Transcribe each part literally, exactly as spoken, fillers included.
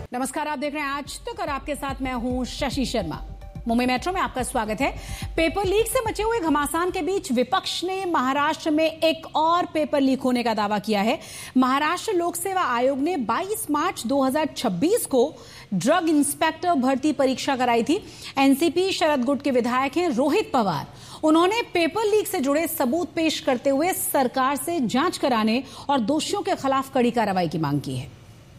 नमस्कार, आप देख रहे हैं आज तक और आपके साथ मैं हूं शशि शर्मा। मुंबई मेट्रो में आपका स्वागत है। पेपर लीक से मचे हुए घमासान के बीच विपक्ष ने महाराष्ट्र में एक और पेपर लीक होने का दावा किया है। महाराष्ट्र लोक सेवा आयोग ने बाईस मार्च दो हज़ार छब्बीस को ड्रग इंस्पेक्टर भर्ती परीक्षा कराई थी। एनसीपी शरद गुट के विधायक हैं रोहित पवार। उन्होंने पेपर लीक से जुड़े सबूत पेश करते हुए सरकार से जांच कराने और दोषियों के खिलाफ कड़ी कार्रवाई की मांग की है।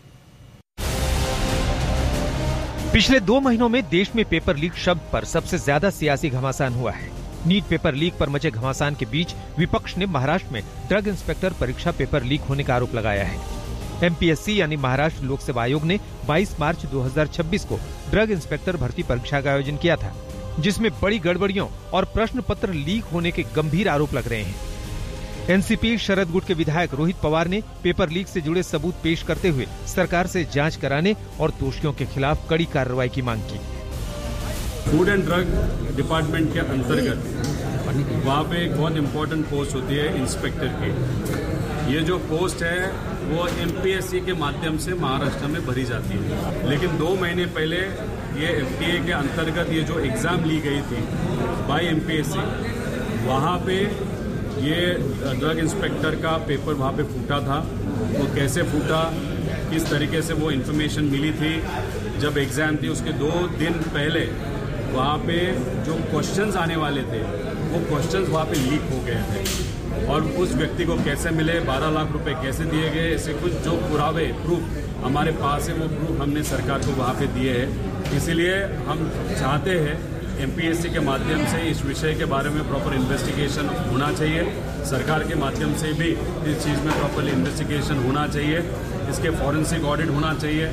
पिछले दो महीनों में देश में पेपर लीक शब्द पर सबसे ज्यादा सियासी घमासान हुआ है। नीट पेपर लीक पर मचे घमासान के बीच विपक्ष ने महाराष्ट्र में ड्रग इंस्पेक्टर परीक्षा पेपर लीक होने का आरोप लगाया है। एमपीएससी यानी महाराष्ट्र लोक सेवा आयोग ने बाईस मार्च दो हज़ार छब्बीस को ड्रग इंस्पेक्टर भर्ती परीक्षा का आयोजन किया था, जिसमें बड़ी गड़बड़ियों और प्रश्न पत्र लीक होने के गंभीर आरोप लग रहे हैं। एनसीपी शरद गुट के विधायक रोहित पवार ने पेपर लीक से जुड़े सबूत पेश करते हुए सरकार से जांच कराने और दोषियों के खिलाफ कड़ी कार्रवाई की मांग की। फूड एंड ड्रग डिपार्टमेंट के अंतर्गत वहाँ पे एक बहुत इम्पोर्टेंट पोस्ट होती है इंस्पेक्टर की। ये जो पोस्ट है वो एमपीएससी के माध्यम से महाराष्ट्र में भरी जाती है, लेकिन दो महीने पहले ये एफडीए के अंतर्गत ये जो एग्जाम ली गई थी बाय एमपीएससी, वहाँ पे ये ड्रग इंस्पेक्टर का पेपर वहाँ पे फूटा था। वो कैसे फूटा, किस तरीके से वो इन्फॉर्मेशन मिली थी, जब एग्ज़ाम थी उसके दो दिन पहले वहाँ पे जो क्वेश्चंस आने वाले थे वो क्वेश्चंस वहाँ पे लीक हो गए थे और उस व्यक्ति को कैसे मिले, बारह लाख रुपए कैसे दिए गए, ऐसे कुछ जो पुरावे प्रूफ हमारे पास है वो प्रूफ हमने सरकार को वहाँ पे दिए हैं। इसीलिए हम चाहते हैं एमपीएससी के माध्यम से इस विषय के बारे में प्रॉपर इन्वेस्टिगेशन होना चाहिए। सरकार के माध्यम से भी इस चीज़ में प्रॉपरली इन्वेस्टिगेशन होना चाहिए, इसके फॉरेंसिक ऑडिट होना चाहिए।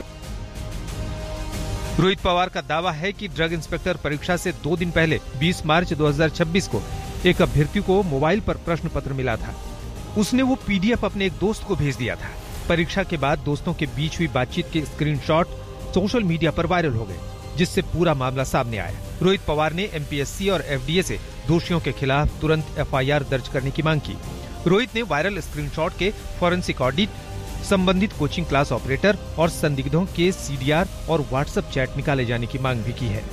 रोहित पवार का दावा है कि ड्रग इंस्पेक्टर परीक्षा से दो दिन पहले बीस मार्च दो हज़ार छब्बीस को एक अभ्यर्थी को मोबाइल पर प्रश्न पत्र मिला था। उसने वो पीडीएफ अपने एक दोस्त को भेज दिया था। परीक्षा के बाद दोस्तों के बीच हुई बातचीत के स्क्रीनशॉट सोशल मीडिया पर वायरल हो गए, जिससे पूरा मामला सामने आया। रोहित पवार ने एमपीएससी और एफडीए से दोषियों के खिलाफ तुरंत एफआईआर दर्ज करने की मांग की। रोहित ने वायरल स्क्रीनशॉट के फॉरेंसिक ऑडिट, संबंधित कोचिंग क्लास ऑपरेटर और संदिग्धों के सीडीआर और व्हाट्सएप चैट निकाले जाने की मांग भी की है।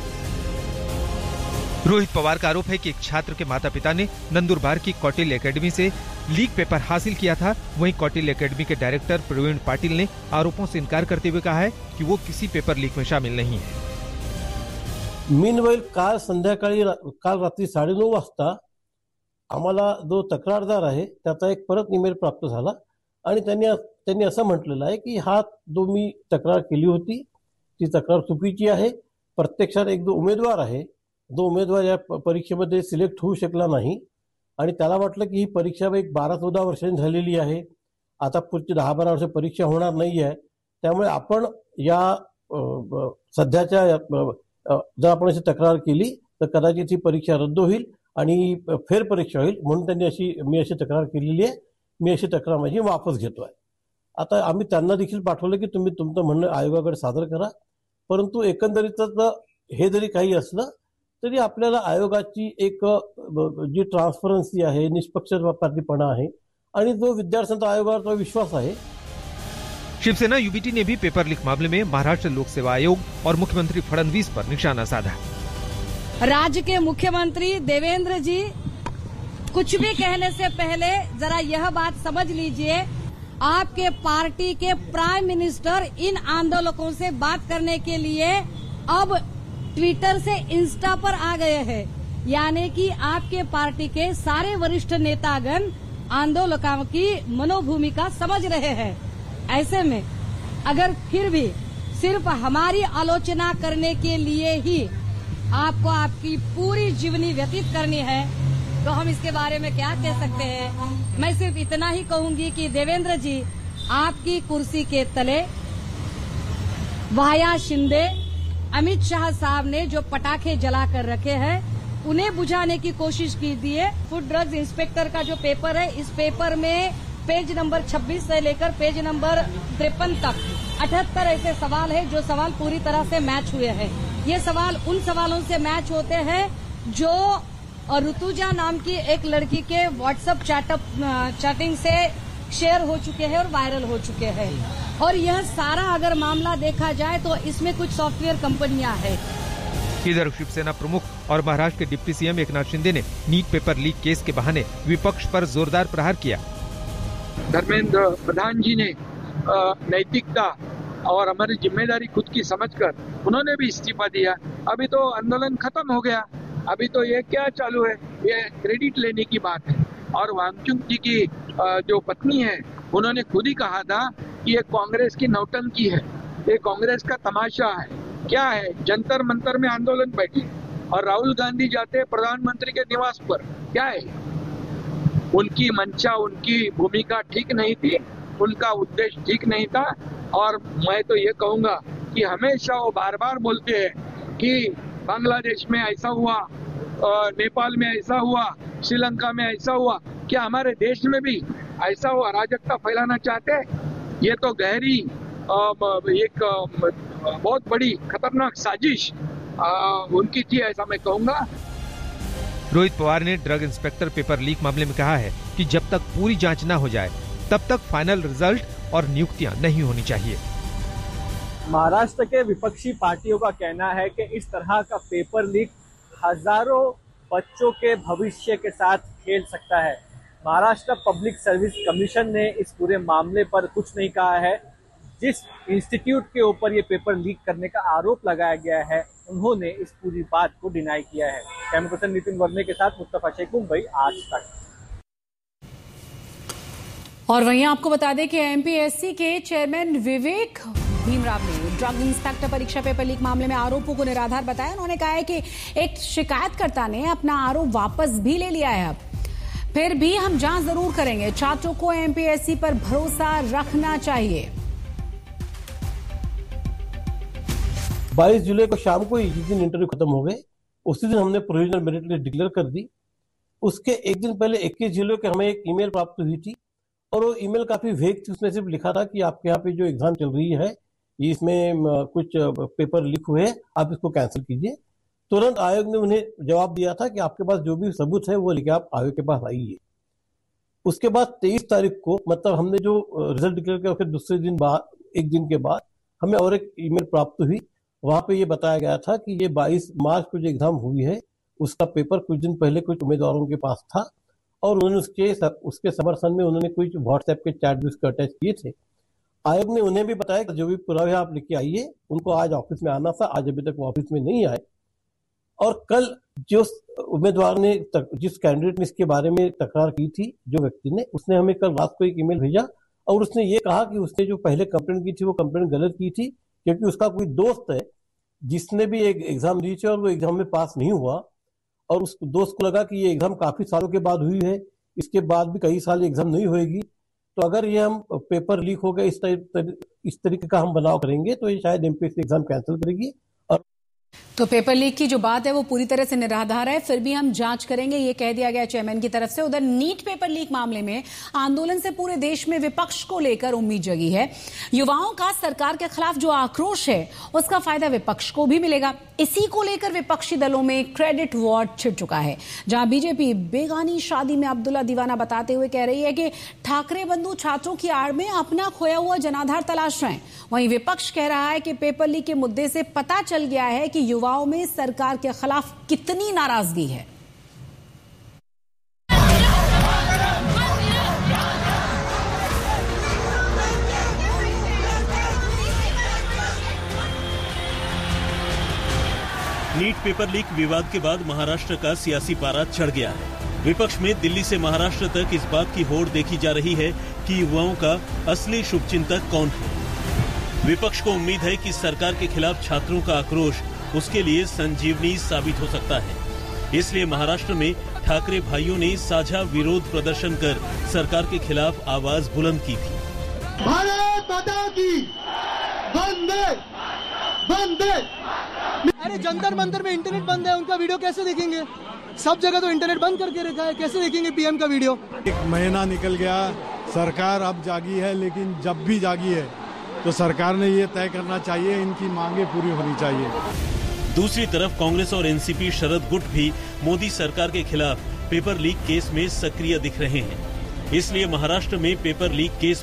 रोहित पवार का आरोप है कि एक छात्र के माता पिता ने नंदुरबार की कौटिल्य एकेडमी से लीक पेपर हासिल किया था। वहीं कौटिल्य एकेडमी के डायरेक्टर प्रवीण पाटिल ने आरोपों से इनकार करते हुए कहा है कि वो किसी पेपर लीक में शामिल नहीं है। मीनवाईल काल संध्याकाळी काल रात्री साडेनऊ वाजता आम्हाला जो तक्रारदार आहे त्याचा एक परत ईमेल प्राप्त झाला आणि त्यांनी त्यांनी असं म्हटलेलं आहे की हा जो मी तक्रार केली होती ती तक्रार चुकीची आहे। प्रत्यक्षात एक जो उमेदवार आहे, जो उमेदवार या परीक्षेमध्ये सिलेक्ट होऊ शकला नाही आणि त्याला वाटलं की ही परीक्षा एक बारा चौदा वर्षांनी झालेली आहे, आता पुढची दहा बारा वर्ष परीक्षा होणार नाही आहे, त्यामुळे आपण या सध्याच्या जर आपण अशी तक्रार केली तर कदाचित ही परीक्षा रद्द होईल आणि फेर परीक्षा होईल, म्हणून त्यांनी अशी मी अशी तक्रार केलेली आहे, मी अशी तक्रार माझी वापस घेतोय। आता आम्ही त्यांना देखील पाठवलं की तुम्ही तुमचं म्हणणं आयोगाकडे सादर करा, परंतु एकंदरीतच हे जरी काही असलं तरी आपल्याला आयोगाची एक जी ट्रान्सपरन्सी आहे, निष्पक्षपातीपणा आहे आणि जो विद्यार्थ्यांचा आयोगावरचा विश्वास आहे। शिवसेना यूबीटी ने भी पेपर लीक मामले में महाराष्ट्र लोक सेवा आयोग और मुख्यमंत्री फडणवीस पर निशाना साधा। राज्य के मुख्यमंत्री देवेंद्र जी, कुछ भी कहने से पहले जरा यह बात समझ लीजिए, आपके पार्टी के प्राइम मिनिस्टर इन आंदोलकों से बात करने के लिए अब ट्विटर से इंस्टा पर आ गए हैं। यानी कि आपके पार्टी के सारे वरिष्ठ नेतागण आंदोलकों की मनोभूमिका समझ रहे हैं। ऐसे में अगर फिर भी सिर्फ हमारी आलोचना करने के लिए ही आपको आपकी पूरी जीवनी व्यतीत करनी है तो हम इसके बारे में क्या कह सकते हैं। मैं सिर्फ इतना ही कहूंगी कि देवेंद्र जी, आपकी कुर्सी के तले वाया शिंदे, अमित शाह साहब ने जो पटाखे जला कर रखे हैं उन्हें बुझाने की कोशिश कीजिए। फूड ड्रग्स इंस्पेक्टर का जो पेपर है, इस पेपर में पेज नंबर छब्बीस से लेकर पेज नंबर तिरपन तक अठहत्तर ऐसे सवाल है जो सवाल पूरी तरह से मैच हुए हैं। ये सवाल उन सवालों से मैच होते हैं जो ऋतुजा नाम की एक लड़की के व्हाट्सएप चैटअप चैटिंग से शेयर हो चुके हैं और वायरल हो चुके हैं। और यह सारा अगर मामला देखा जाए तो इसमें कुछ सॉफ्टवेयर कंपनियां हैं। इधर शिवसेना प्रमुख और महाराष्ट्र के डिप्टी सीएम एकनाथ शिंदे ने नीट पेपर लीक केस के बहाने विपक्ष पर जोरदार प्रहार किया। धर्मेंद्र प्रधान जी ने नैतिकता और हमारी जिम्मेदारी खुद की समझकर उन्होंने भी इस्तीफा दिया। अभी तो आंदोलन खत्म हो गया, अभी तो ये क्या चालू है, ये क्रेडिट लेने की बात है। और वांगचुक जी की जो पत्नी है उन्होंने खुद ही कहा था कि ये कांग्रेस की नौटंकी है, ये कांग्रेस का तमाशा है। क्या है, जंतर मंतर में आंदोलन बैठी और राहुल गांधी जाते प्रधानमंत्री के निवास पर, क्या है? उनकी मंशा, उनकी भूमिका ठीक नहीं थी, उनका उद्देश्य ठीक नहीं था। और मैं तो ये कहूंगा कि हमेशा वो बार बार बोलते हैं कि बांग्लादेश में ऐसा हुआ, नेपाल में ऐसा हुआ, श्रीलंका में ऐसा हुआ। क्या हमारे देश में भी ऐसा हुआ? अराजकता फैलाना चाहते हैं। ये तो गहरी एक बहुत बड़ी खतरनाक साजिश उनकी थी, ऐसा मैं कहूंगा। रोहित पवार ने ड्रग इंस्पेक्टर पेपर लीक मामले में कहा है कि जब तक पूरी जांच न हो जाए तब तक फाइनल रिजल्ट और नियुक्तियां नहीं होनी चाहिए। महाराष्ट्र के विपक्षी पार्टियों का कहना है कि इस तरह का पेपर लीक हजारों बच्चों के भविष्य के साथ खेल सकता है। महाराष्ट्र पब्लिक सर्विस कमीशन ने इस पूरे मामले पर कुछ नहीं कहा है। जिस इंस्टीट्यूट के ऊपर ये पेपर लीक करने का आरोप लगाया गया है उन्होंने इस पूरी बात को डिनाई किया है। कैमरा पर्सन नितिन वर्मे के साथ मुस्तफा शेख, मुंबई, आज तक। और वहीं आपको बता दें कि एमपीएससी के चेयरमैन विवेक भीमराव ने ड्रग इंस्पेक्टर परीक्षा पेपर लीक मामले में आरोपों को निराधार बताया। उन्होंने कहा है कि एक शिकायतकर्ता ने अपना आरोप वापस भी ले लिया है। अब फिर भी हम जांच जरूर करेंगे। छात्रों को एमपीएससी पर भरोसा रखना चाहिए। बाईस जुलाई को शाम को जिस दिन इंटरव्यू खत्म हो गए उसी दिन हमने प्रोविजनल मेरिट लिस्ट डिक्लेयर कर दी। उसके एक दिन पहले इक्कीस जुलाई को हमें एक ईमेल प्राप्त हुई थी और वो ईमेल काफी वेग थी। उसमें सिर्फ लिखा था कि आपके यहाँ पे जो एग्जाम चल रही है इसमें कुछ पेपर लीक हुए हैं, आप इसको कैंसिल कीजिए। तुरंत आयोग ने उन्हें जवाब दिया था कि आपके पास जो भी सबूत है वो लेके आप आयोग के पास आइए। उसके बाद तेईस तारीख को, मतलब हमने जो रिजल्ट डिक्लेयर किया उसके दूसरे दिन बाद, एक दिन के बाद हमें और एक ईमेल प्राप्त हुई। वहां पे ये बताया गया था कि ये बाईस मार्च को जो एग्जाम हुई है उसका पेपर कुछ दिन पहले कुछ उम्मीदवारों के पास था और उन्होंने उसके उसके समर्थन में उन्होंने कुछ व्हाट्सएप के चैट भी उसके अटैच किए थे। आयोग ने उन्हें भी बताया कि जो भी पुरावे आप लेके आइए, उनको आज ऑफिस में आना था, आज अभी तक वो ऑफिस में नहीं आए। और कल जो उम्मीदवार ने, जिस कैंडिडेट ने इसके बारे में तकरार की थी, जो व्यक्ति ने, उसने हमें कल रात को एक ईमेल भेजा और उसने ये कहा कि उसने जो पहले कंप्लेंट की थी वो कंप्लेंट गलत की थी, क्योंकि उसका कोई दोस्त है जिसने भी एक एग्जाम दी थी और वो एग्जाम में पास नहीं हुआ और उस दोस्त को लगा कि ये एग्जाम काफी सालों के बाद हुई है, इसके बाद भी कई साल एग्जाम नहीं होएगी, तो अगर ये हम पेपर लीक हो गए इस तर, इस तरीके का हम बनाव करेंगे तो ये शायद एमपीएससी एग्जाम कैंसिल करेगी। और तो पेपर लीक की जो बात है वो पूरी तरह से निराधार है, फिर भी हम जांच करेंगे, ये कह दिया गया चेयरमैन की तरफ से। उधर नीट पेपर लीक मामले में आंदोलन से पूरे देश में विपक्ष को लेकर उम्मीद जगी है। युवाओं का सरकार के खिलाफ जो आक्रोश है उसका फायदा विपक्ष को भी मिलेगा। इसी को लेकर विपक्षी दलों में क्रेडिट वॉर छिड़ चुका है, जहां बीजेपी बेगानी शादी में अब्दुल्ला दीवाना बताते हुए कह रही है कि ठाकरे बंधु छात्रों की आड़ में अपना खोया हुआ जनाधार तलाश रहे हैं। वहीं विपक्ष कह रहा है कि पेपर लीक के मुद्दे से पता चल गया है कि युवाओं में सरकार के खिलाफ कितनी नाराजगी है। नीट पेपर लीक विवाद के बाद महाराष्ट्र का सियासी पारा चढ़ गया है। विपक्ष में दिल्ली से महाराष्ट्र तक इस बात की होड़ देखी जा रही है कि युवाओं का असली शुभचिंतक कौन है। विपक्ष को उम्मीद है कि सरकार के खिलाफ छात्रों का आक्रोश उसके लिए संजीवनी साबित हो सकता है। इसलिए महाराष्ट्र में ठाकरे भाइयों ने साझा विरोध प्रदर्शन कर सरकार के खिलाफ आवाज बुलंद की थी। भारत माता की वंदे वंदे। अरे जंतर मंतर में इंटरनेट बंद है, उनका वीडियो कैसे देखेंगे? सब जगह तो इंटरनेट बंद करके रखा है, कैसे देखेंगे पीएम का वीडियो? एक महीना निकल गया, सरकार अब जागी है, लेकिन जब भी जागी है तो सरकार ने ये तय करना चाहिए, इनकी मांगे पूरी होनी चाहिए। दूसरी तरफ कांग्रेस और एनसीपी शरद गुट भी मोदी सरकार के खिलाफ पेपर लीक केस में सक्रिय दिख रहे हैं। इसलिए महाराष्ट्र में पेपर लीक केस में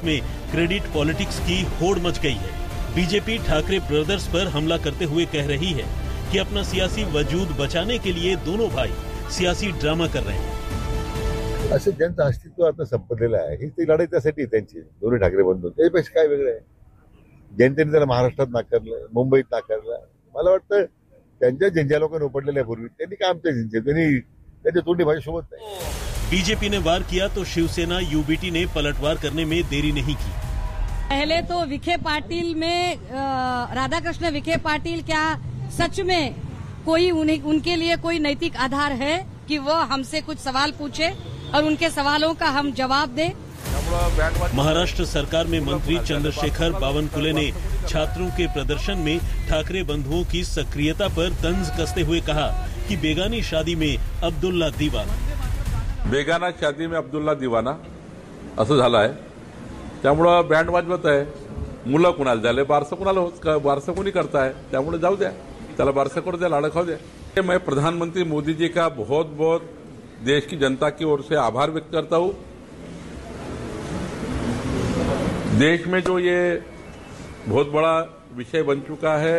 क्रेडिट पॉलिटिक्स की होड़ मच गई है। बीजेपी ठाकरे ब्रदर्स पर हमला करते हुए कह रही है कि अपना सियासी वजूद बचाने के लिए दोनों भाई सियासी ड्रामा कर रहे हैं। असं ज्यांचं अस्तित्व आता संपलेलं आहे ही ती लढाई त्यासाठी त्यांची दोन्ही ठाकरे बंधू, त्यापेक्षा काय वेगळं आहे? जनतेने त्याला महाराष्ट्रात नाकारलं, मुंबईत नाकारलं. मला वाटतं त्यांच्या झिंज्या लोकांनी उपडलेल्या पूर्वी त्यांनी काय आमच्या झिंजे त्यांनी त्याच्या तोंडी भाषा शोभत नाही. बीजेपी ने वार किया तो शिवसेना यूबीटी ने पलटवार करने में देरी नहीं की। पहले तो विखे पाटिल में राधाकृष्ण विखे पाटिल क्या सच में कोई उन्हें उनके लिए कोई नैतिक आधार है कि वो हमसे कुछ सवाल पूछे और उनके सवालों का हम जवाब दें? महाराष्ट्र सरकार में मंत्री चंद्रशेखर बावनकुले ने छात्रों के प्रदर्शन में ठाकरे बंधुओं की सक्रियता पर तंज कसते हुए कहा कि बेगानी शादी में अब्दुल्ला दीवाना. बेगाना शादी में अब्दुल्ला दीवाना असं झालं आहे. त्यामुळं बँड वाजवत आहे. मुलं कुणाला झाले, बारसं कुणाला बारसं कोणी करताय, त्यामुळे जाऊ द्या, त्याला बारसं करू द्या, लाडं खाऊ द्या. मैं प्रधानमंत्री मोदी जी का बहुत बहुत देश की जनता की ओर से आभार व्यक्त करता हूँ. देश में जो ये बहुत बड़ा विषय बन चुका है,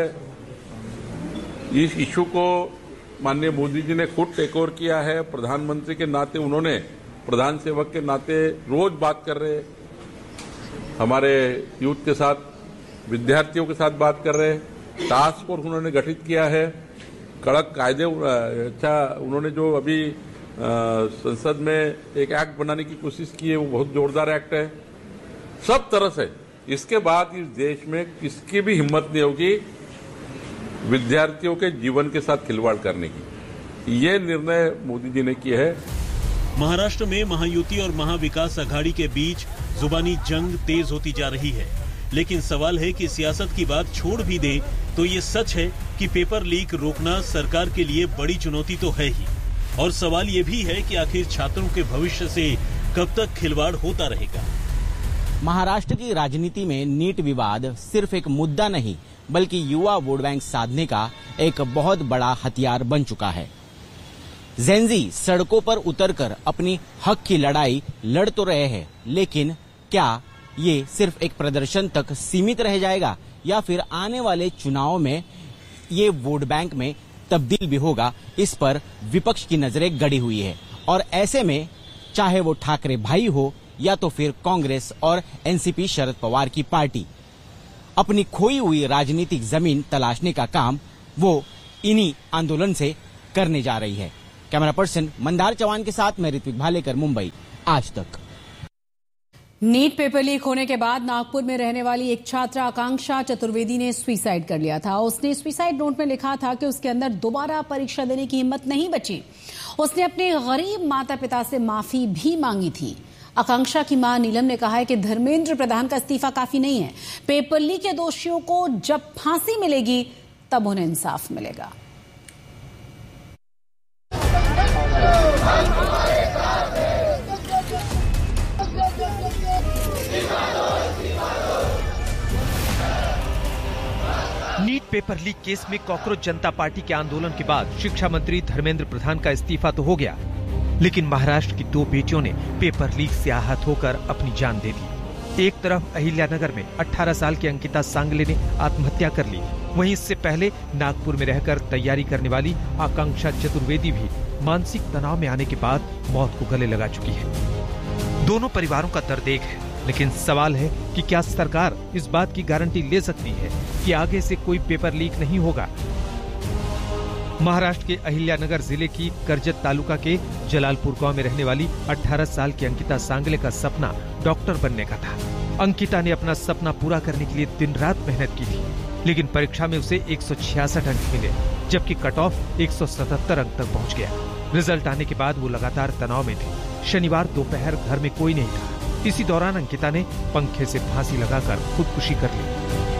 इस इशू को माननीय मोदी जी ने खुद टेक ओवर किया है. प्रधानमंत्री के नाते उन्होंने प्रधान सेवक के नाते रोज बात कर रहे, हमारे यूथ के साथ, विद्यार्थियों के साथ बात कर रहे. टास्क फोर्स उन्होंने गठित किया है. कड़क कायदे, अच्छा उन्होंने जो अभी संसद में एक एक्ट बनाने की कोशिश की है, वो बहुत जोरदार एक्ट है. सब तरह से इसके बाद इस देश में किसकी भी हिम्मत नहीं होगी विद्यार्थियों के जीवन के साथ खिलवाड़ करने की. ये निर्णय मोदी जी ने किया है. महाराष्ट्र में महायुति और महाविकास अघाड़ी के बीच जुबानी जंग तेज होती जा रही है. लेकिन सवाल है कि सियासत की बात छोड़ भी दे तो ये सच है कि पेपर लीक रोकना सरकार के लिए बड़ी चुनौती तो है ही, और सवाल ये भी है कि आखिर छात्रों के भविष्य से कब तक खिलवाड़ होता रहेगा. महाराष्ट्र की राजनीति में नीट विवाद सिर्फ एक मुद्दा नहीं बल्कि युवा वोट बैंक साधने का एक बहुत बड़ा हथियार बन चुका है. जेंजी सड़कों पर उतरकर अपनी हक की लड़ाई लड़ तो रहे हैं, लेकिन क्या ये सिर्फ एक प्रदर्शन तक सीमित रह जाएगा या फिर आने वाले चुनाव में ये वोट बैंक में तब्दील भी होगा? इस पर विपक्ष की नजरें गड़ी हुई है. और ऐसे में चाहे वो ठाकरे भाई हो या तो फिर कांग्रेस और एनसीपी शरद पवार की पार्टी, अपनी खोई हुई राजनीतिक जमीन तलाशने का काम वो इन्हीं आंदोलन से करने जा रही है. कैमरा पर्सन मंदार चौहान के साथ मैं ऋत्विक भालेकर, मुंबई, आज तक. नीट पेपर लीक होने के बाद नागपुर में रहने वाली एक छात्रा आकांक्षा चतुर्वेदी ने सुसाइड कर लिया था. उसने सुसाइड नोट में लिखा था कि उसके अंदर दोबारा परीक्षा देने की हिम्मत नहीं बची. उसने अपने गरीब माता पिता से माफी भी मांगी थी. आकांक्षा की मां नीलम ने कहा है कि धर्मेंद्र प्रधान का इस्तीफा काफी नहीं है. पेपर लीक के दोषियों को जब फांसी मिलेगी तब उन्हें इंसाफ मिलेगा. नीट पेपर लीक केस में कॉकरोच जनता पार्टी के आंदोलन के बाद शिक्षा मंत्री धर्मेंद्र प्रधान का इस्तीफा तो हो गया, लेकिन महाराष्ट्र की दो बेटियों ने पेपर लीक से आहत होकर अपनी जान दे दी. एक तरफ अहिल्यानगर में अठारह साल की अंकिता सांगले ने आत्महत्या कर ली, वहीं इससे पहले नागपुर में रहकर तैयारी करने वाली आकांक्षा चतुर्वेदी भी मानसिक तनाव में आने के बाद मौत को गले लगा चुकी है. दोनों परिवारों का दर्द एक है, लेकिन सवाल है कि क्या सरकार इस बात की गारंटी ले सकती है कि आगे से कोई पेपर लीक नहीं होगा. महाराष्ट्र के अहिल्यानगर जिले की करजत तालुका के जलालपुर गांव में रहने वाली अठारह साल की अंकिता सांगले का सपना डॉक्टर बनने का था. अंकिता ने अपना सपना पूरा करने के लिए दिन रात मेहनत की थी, लेकिन परीक्षा में उसे एक सौ छियासठ अंक मिले, जबकि कट ऑफ एक सौ सतहत्तर अंक तक पहुंच गया. रिजल्ट आने के बाद वो लगातार तनाव में थी. शनिवार दोपहर घर में कोई नहीं था. इसी दौरान अंकिता ने पंखे से फांसी लगाकर खुदकुशी कर ली.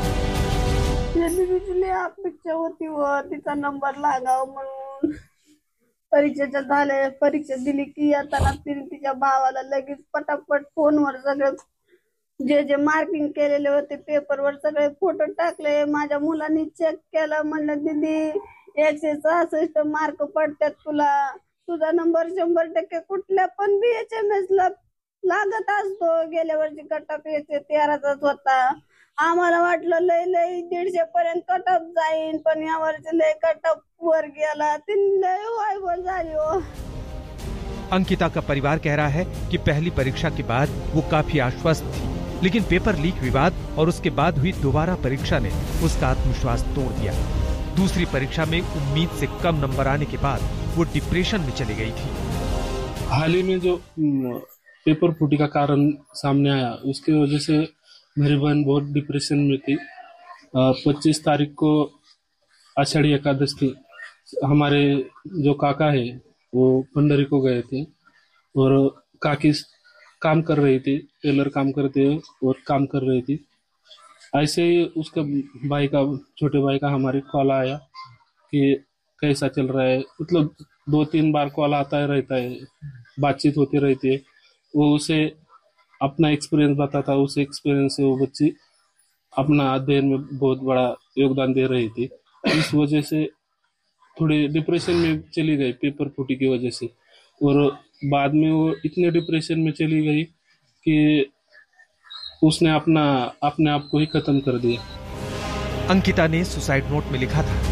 अपेक्षा होती व तिचा नंबर लागाव म्हणून परीक्षेच्या झाले. परीक्षा दिली की येताना तिने तिच्या भावाला लगेच पटापट फोनवर सगळे जे जे मार्किंग केलेले होते पेपरवर सगळे फोटो टाकले. माझ्या मुलांनी चेक केला, म्हणलं दीदी एकशे सहासष्ट मार्क पडतात तुला, तुझा नंबर शंभर टक्के कुठल्या पण बीएचएमएस ला लागत असतो. गेल्या वर्षी कटअप एकशे तेराचाच होता. आम्हाला वाटलं लय लय दीडशे पर्यंत कटअप जाईल, पण या वर्षी लय कटअप वर गेला. ती लय वायवल झाली हो. अंकिता का परिवार कह रहा है कि पहली परीक्षा के बाद वो काफी आश्वस्त थी, लेकिन पेपर लीक विवाद और उसके बाद हुई दोबारा परीक्षा ने उसका आत्मविश्वास तोड़ दिया। दूसरी परीक्षा में उम्मीद से कम नंबर आने के बाद वो डिप्रेशन में चली गई थी। हाल ही में जो पेपर फूटी का कारण सामने आया, उसकी वजह से मेरी बहन बहुत डिप्रेशन में थी। पच्चीस तारीख को आषाढ़ी एकादश थी। हमारे जो काका है वो पंडरी को गए थे और काकी काम कर रही थी, टेलर काम करते और काम कर रही थी। ऐसे ही उसके भाई का, छोटे भाई का हमारे कॉल आया कि कैसा चल रहा है। मतलब दो तीन बार कॉल आता है रहता है, बातचीत होती रहती है। वो उसे अपना एक्सपीरियंस बताता, उस एक्सपीरियंस से वो बच्ची अपना अध्ययन में बहुत बड़ा योगदान दे रही थी। इस वजह से थोड़ी डिप्रेशन में चली गई पेपर फूटी की वजह से, और बाद में वो इतने डिप्रेशन में चली गई कि उसने अपना अपने आप को ही खत्म कर दिया। अंकिता ने सुसाइड नोट में लिखा था,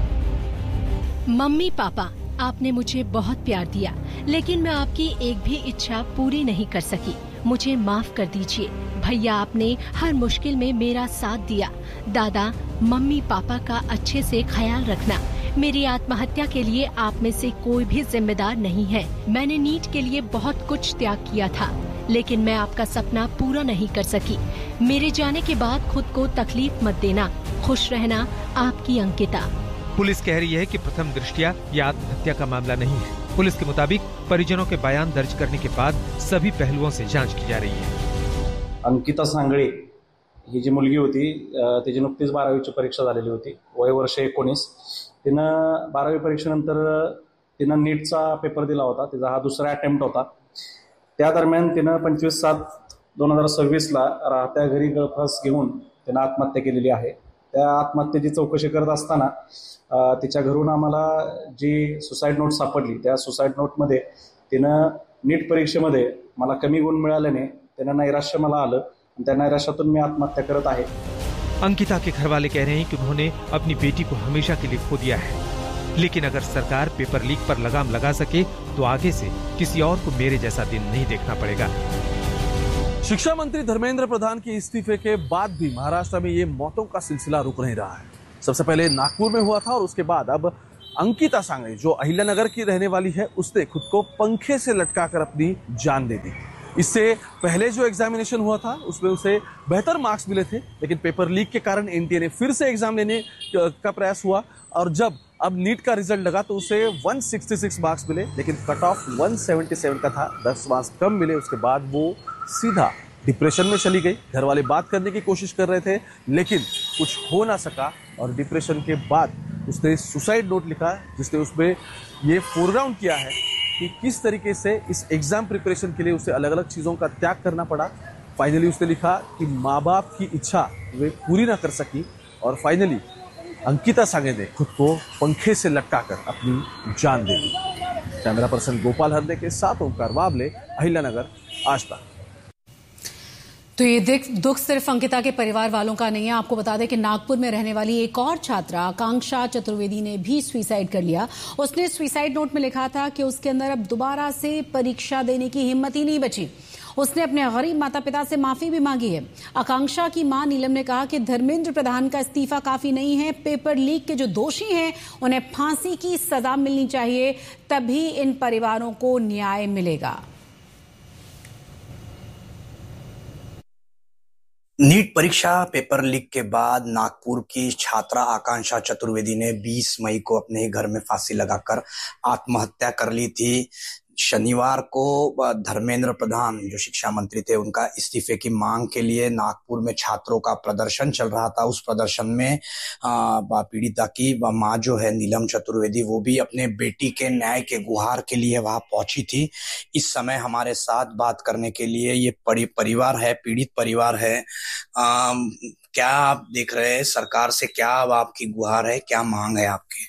मम्मी पापा, आपने मुझे बहुत प्यार दिया, लेकिन मैं आपकी एक भी इच्छा पूरी नहीं कर सकी। मुझे माफ कर दीजिए। भैया, आपने हर मुश्किल में मेरा साथ दिया। दादा, मम्मी पापा का अच्छे से ख्याल रखना। मेरी आत्महत्या के लिए आप में से कोई भी जिम्मेदार नहीं है। मैंने नीट के लिए बहुत कुछ त्याग किया था, लेकिन मैं आपका सपना पूरा नहीं कर सकी। मेरे जाने के बाद खुद को तकलीफ मत देना। खुश रहना, आपकी अंकिता। पुलिस कह रही है कि प्रथम दृष्टया यह आत्महत्या का मामला नहीं है। पुलिस के मुताबिक परिजनों के बयान दर्ज करने के बाद सभी पहलुओं से जांच की जा रही है। अंकिता सांगळे ही जी मुलगी होती, तिची नुकतीच बारावीची परीक्षा झालेली होती, वय वर्ष एकोणीस. तिनं बारावी परीक्षेनंतर तिनं नीटचा पेपर दिला होता. तिचा हा दुसरा अटेम्प्ट होता. त्या दरम्यान तिनं पंचवीस सात दोन हजार सव्वीसला राहत्या घरी गळफास घेऊन तिनं आत्महत्या केलेली आहे. त्या आत्महत्येची चौकशी करत असताना तिच्या घरून आम्हाला जी सुसाईड नोट सापडली, त्या सुसाईड नोटमध्ये तिनं नीट परीक्षेमध्ये मला कमी गुण मिळाल्याने तिनं नैराश्य मला आलं, आणि त्या नैराश्यातून मी आत्महत्या करत आहे. अंकिता के घर वाले कह रहे हैं कि उन्होंने अपनी बेटी को हमेशा के लिए खो दिया है, लेकिन अगर सरकार पेपर लीक पर लगाम लगा सके तो आगे से किसी और को मेरे जैसा दिन नहीं देखना पड़ेगा। शिक्षा मंत्री धर्मेंद्र प्रधान के इस्तीफे के बाद भी महाराष्ट्र में ये मौतों का सिलसिला रुक नहीं रहा है। सबसे पहले नागपुर में हुआ था और उसके बाद अब अंकिता सांगळे, जो अहिल्यानगर की रहने वाली है, उसने खुद को पंखे से लटकाकर अपनी जान दे दी। इससे पहले जो एग्जामिनेशन हुआ था उसमें उसे बेहतर मार्क्स मिले थे, लेकिन पेपर लीक के कारण एनटीए ने फिर से एग्जाम लेने का प्रयास हुआ, और जब अब नीट का रिजल्ट लगा तो उसे एक सौ छियासठ मार्क्स मिले, लेकिन कट ऑफ एक सौ सतहत्तर का था, दस मार्क्स कम मिले। उसके बाद वो सीधा डिप्रेशन में चली गई। घर वाले बात करने की कोशिश कर रहे थे, लेकिन कुछ हो ना सका, और डिप्रेशन के बाद उसने सुसाइड नोट लिखा, जिसने उसमें ये फोरग्राउंड किया है कि किस तरीके से इस एग्जाम प्रिपरेशन के लिए उसे अलग अलग चीज़ों का त्याग करना पड़ा। फाइनली उसने लिखा कि माँ बाप की इच्छा वे पूरी ना कर सकी, और फाइनली अंकिता सांगळे ने खुद को पंखे से लटकाकर अपनी जान दे दी। कैमरा पर्सन गोपाल हरदे के साथ ओंकार वाबले, अहिल्यानगर, आज तक। तो ये दुख सिर्फ अंकिता के परिवार वालों का नहीं है। आपको बता दें कि नागपुर में रहने वाली एक और छात्रा आकांक्षा चतुर्वेदी ने भी सुसाइड कर लिया। उसने सुसाइड नोट में लिखा था कि उसके अंदर अब दोबारा से परीक्षा देने की हिम्मत ही नहीं बची। उसने अपने गरीब माता पिता से माफी भी मांगी है। आकांक्षा की मां नीलम ने कहा कि धर्मेंद्र प्रधान का इस्तीफा काफी नहीं है, पेपर लीक के जो दोषी हैं उन्हें फांसी की सजा मिलनी चाहिए, तभी इन परिवारों को न्याय मिलेगा। नीट परीक्षा पेपर लीक के बाद नागपुर की छात्रा आकांक्षा चतुर्वेदी ने बीस मई को अपने ही घर में फांसी लगाकर आत्महत्या कर ली थी। शनिवार को धर्मेंद्र प्रधान, जो शिक्षा मंत्री थे, उनका इस्तीफे की मांग के लिए नागपुर में छात्रों का प्रदर्शन चल रहा था। उस प्रदर्शन में पीड़िता की मां जो है नीलम चतुर्वेदी, वो भी अपने बेटी के न्याय के गुहार के लिए वहां पहुंची थी। इस समय हमारे साथ बात करने के लिए ये परिवार है, पीड़ित परिवार है। आ, क्या आप देख रहे हैं, सरकार से क्या अब आपकी गुहार है, क्या मांग है आपकी?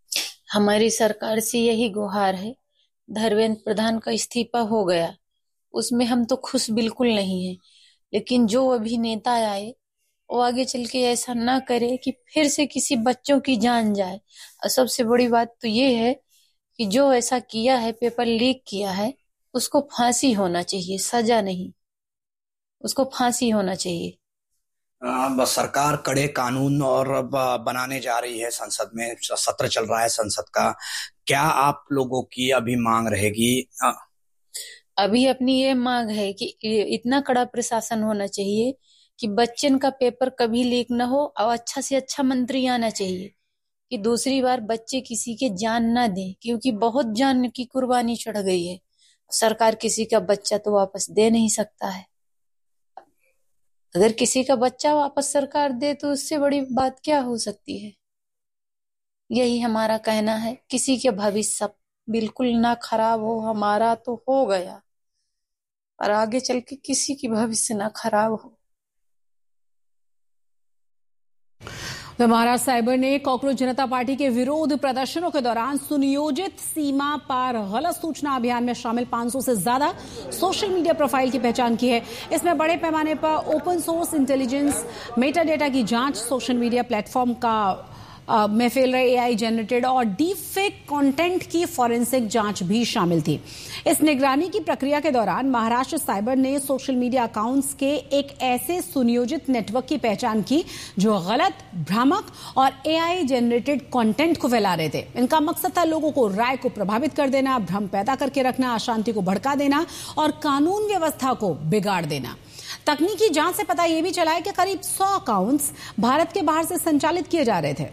हमारी सरकार से यही गुहार है, धर्मेंद्र प्रधान का इस्तीफा हो गया, उसमें हम तो खुश बिल्कुल नहीं है। लेकिन जो अभी नेता आए वो आगे चल के ऐसा ना करे कि फिर से किसी बच्चों की जान जाए। और सबसे बड़ी बात तो ये है कि जो ऐसा किया है, पेपर लीक किया है, उसको फांसी होना चाहिए, सजा नहीं, उसको फांसी होना चाहिए। अब सरकार कड़े कानून और बनाने जा रही है, संसद में सत्र चल रहा है संसद का, क्या आप लोगों की अभी मांग रहेगी? अभी अपनी ये मांग है कि इतना कड़ा प्रशासन होना चाहिए कि बच्चन का पेपर कभी लीक ना हो और अच्छा से अच्छा मंत्री आना चाहिए कि दूसरी बार बच्चे किसी के जान ना दे, क्योंकि बहुत जान की कुर्बानी चढ़ गई है। सरकार किसी का बच्चा तो वापस दे नहीं सकता है। अगर किसी का बच्चा वापस सरकार दे तो उससे बड़ी बात क्या हो सकती है। यही हमारा कहना है, किसी के भविष्य बिल्कुल ना खराब हो, हमारा तो हो गया और आगे चल के किसी की भविष्य ना खराब हो। तो महाराष्ट्र साइबर ने कॉकरोच जनता पार्टी के विरोध प्रदर्शनों के दौरान सुनियोजित सीमा पार गलत सूचना अभियान में शामिल पाँच सौ से ज्यादा सोशल मीडिया प्रोफाइल की पहचान की है। इसमें बड़े पैमाने पर open source intelligence, Meta data की जांच, सोशल मीडिया प्लेटफॉर्म का Uh, में फैल रहे एआई जनरेटेड और डीप फेक कंटेंट की फॉरेंसिक जांच भी शामिल थी। इस निगरानी की प्रक्रिया के दौरान महाराष्ट्र साइबर ने सोशल मीडिया अकाउंट्स के एक ऐसे सुनियोजित नेटवर्क की पहचान की जो गलत, भ्रामक और एआई जनरेटेड कंटेंट को फैला रहे थे। इनका मकसद था लोगों को राय को प्रभावित कर देना, भ्रम पैदा करके रखना, अशांति को भड़का देना और कानून व्यवस्था को बिगाड़ देना। तकनीकी जांच से पता यह भी चला है कि करीब सौ अकाउंट्स भारत के बाहर से संचालित किए जा रहे थे।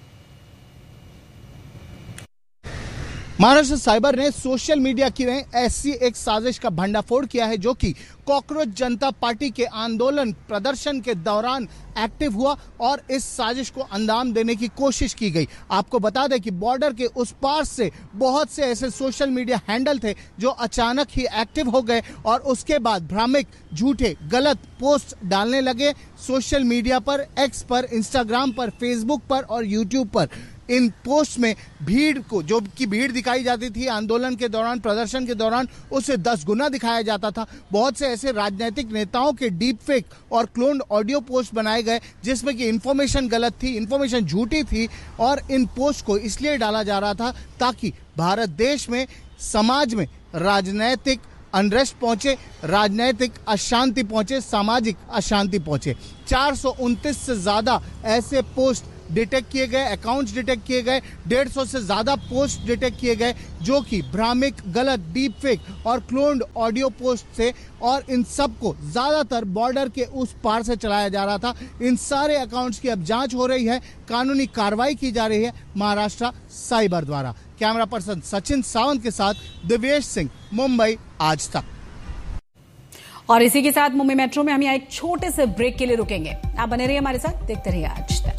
महाराष्ट्र साइबर ने सोशल मीडिया की ऐसी एक साजिश का भंडाफोड़ किया है जो कि कॉकरोच जनता पार्टी के आंदोलन प्रदर्शन के दौरान एक्टिव हुआ और इस साजिश को अंजाम देने की कोशिश की गई। आपको बता दें कि बॉर्डर के उस पार से बहुत से ऐसे सोशल मीडिया हैंडल थे जो अचानक ही एक्टिव हो गए और उसके बाद भ्रामक, झूठे, गलत पोस्ट डालने लगे सोशल मीडिया पर, एक्स पर, इंस्टाग्राम पर, फेसबुक पर और यूट्यूब पर। इन पोस्ट में भीड़ को, जो कि भीड़ दिखाई जाती थी आंदोलन के दौरान, प्रदर्शन के दौरान, उससे दस गुना दिखाया जाता था। बहुत से ऐसे राजनीतिक नेताओं के डीप फेक और क्लोन्ड ऑडियो पोस्ट बनाए गए जिसमें कि इंफॉर्मेशन गलत थी, इंफॉर्मेशन झूठी थी और इन पोस्ट को इसलिए डाला जा रहा था ताकि भारत देश में, समाज में राजनीतिक अनरेस्ट पहुंचे, राजनीतिक अशांति पहुंचे, सामाजिक अशांति पहुंचे। चार सौ उनतीस से ज्यादा ऐसे पोस्ट डिटेक्ट किए गए, अकाउंट्स डिटेक्ट किए गए, डेढ़ सौ से ज्यादा पोस्ट डिटेक्ट किए गए जो कि भ्रामक, गलत, डीप फेक और क्लोन्ड ऑडियो पोस्ट थे और इन सबको ज्यादातर बॉर्डर के उस पार से चलाया जा रहा था। इन सारे अकाउंट्स की अब जांच हो रही है, कानूनी कार्रवाई की जा रही है महाराष्ट्र साइबर द्वारा। कैमरा पर्सन सचिन सावंत के साथ दिव्येश सिंह, मुंबई आज तक। और इसी के साथ मुंबई मेट्रो में हम यहाँ एक छोटे से ब्रेक के लिए रुकेंगे। आप बने रहिए हमारे साथ, देखते रहिए आज तक।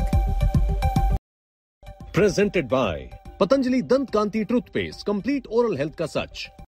Presented by Patanjali Dant Kanti Toothpaste, complete oral health का सच।